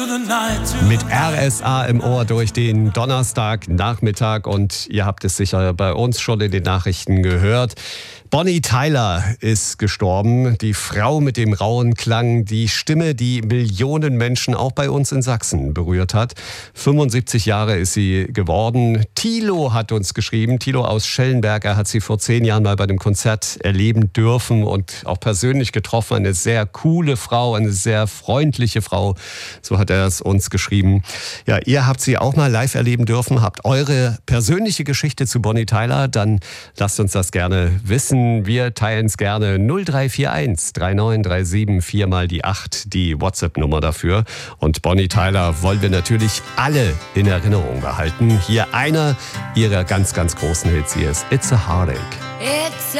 Mit RSA im Ohr durch den Donnerstagnachmittag und ihr habt es sicher bei uns schon in den Nachrichten gehört. Bonnie Tyler ist gestorben, die Frau mit dem rauen Klang, die Stimme, die Millionen Menschen auch bei uns in Sachsen berührt hat. 75 Jahre ist sie geworden. Thilo hat uns geschrieben, Thilo aus Schellenberg, er hat sie vor 10 Jahren mal bei dem Konzert erleben dürfen und auch persönlich getroffen. Eine sehr coole Frau, eine sehr freundliche Frau, so hat er es uns geschrieben. Ja, ihr habt sie auch mal live erleben dürfen, habt eure persönliche Geschichte zu Bonnie Tyler, dann lasst uns das gerne wissen. Wir teilen es gerne 0341 3937 4 mal die 8, die WhatsApp-Nummer dafür. Und Bonnie Tyler wollen wir natürlich alle in Erinnerung behalten. Hier einer ihrer ganz, ganz großen Hits. Hier ist It's a Heartache. It's